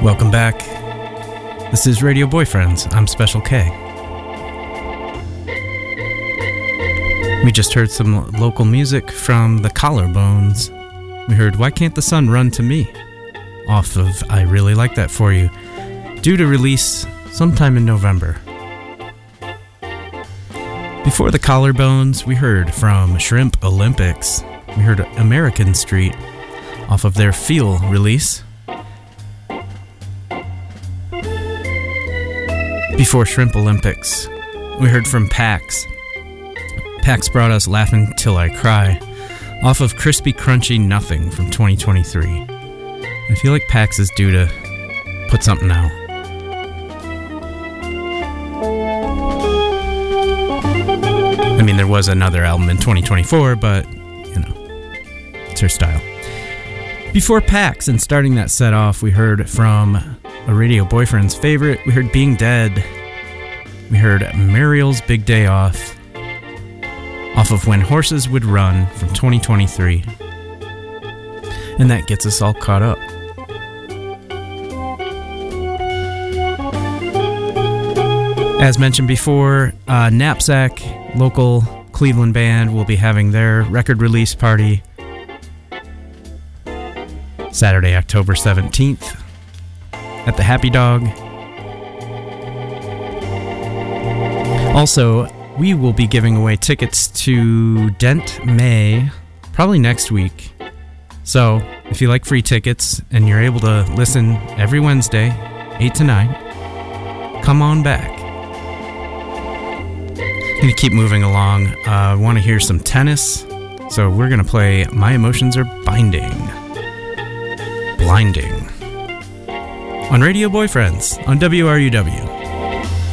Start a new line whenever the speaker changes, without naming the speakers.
Welcome back. This is Radio Boyfriends. I'm Special K. We just heard some local music from the Collarbones. We heard Why Can't the Sun Run to Me off of I Really Like That For You, due to release sometime in November. Before the Collarbones, we heard from Shrimp Olympics. We heard American Street off of their Feel release. Before Shrimp Olympics, we heard from Pax. Pax brought us Laughing Till I Cry off of Crispy Crunchy Nothing from 2023. I feel like Pax is due to put something out. I mean, there was another album in 2024, but, you know, it's her style. Before Pax, and starting that set off, we heard from a Radio Boyfriend's favorite. We heard Being Dead. We heard Muriel's Big Day Off of When Horses Would Run from 2023. And that gets us all caught up. As mentioned before, Knapsack, local Cleveland band, will be having their record release party Saturday, October 17th. At the Happy Dog. Also, we will be giving away tickets to Dent May probably next week. So, if you like free tickets and you're able to listen every Wednesday, 8 to 9, come on back. I'm going to keep moving along. I want to hear some tennis. So, we're going to play My Emotions Are Blinding. On Radio Boyfriends on WRUW.